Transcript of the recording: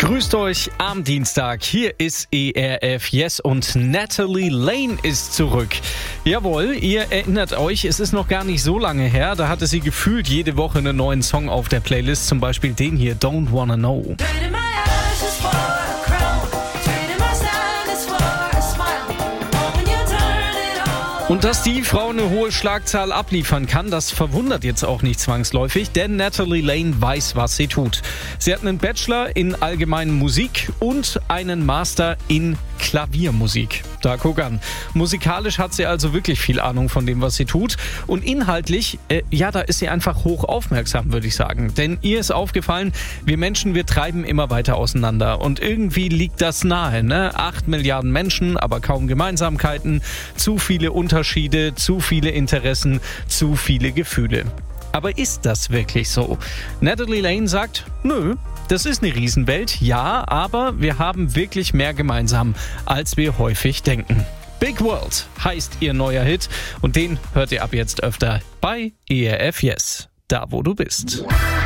Grüßt euch am Dienstag. Hier ist ERF Yes und Natalie Lane ist zurück. Jawohl, ihr erinnert euch, es ist noch gar nicht so lange her. Da hatte sie gefühlt jede Woche einen neuen Song auf der Playlist. Zum Beispiel den hier, Don't Wanna Know. Und dass die Frau eine hohe Schlagzahl abliefern kann, das verwundert jetzt auch nicht zwangsläufig, denn Natalie Lane weiß, was sie tut. Sie hat einen Bachelor in allgemeinen Musik und einen Master in Klaviermusik. Da guck an. Musikalisch hat sie also wirklich viel Ahnung von dem, was sie tut. Und inhaltlich, da ist sie einfach hoch aufmerksam, würde ich sagen. Denn ihr ist aufgefallen, wir Menschen, wir treiben immer weiter auseinander. Und irgendwie liegt das nahe, ne? 8 Milliarden Menschen, aber kaum Gemeinsamkeiten, zu viele Unterschiede, zu viele Interessen, zu viele Gefühle. Aber ist das wirklich so? Natalie Lane sagt, nö, das ist eine Riesenwelt, ja, aber wir haben wirklich mehr gemeinsam, als wir häufig denken. Big World heißt ihr neuer Hit und den hört ihr ab jetzt öfter bei ERF Yes, da wo du bist.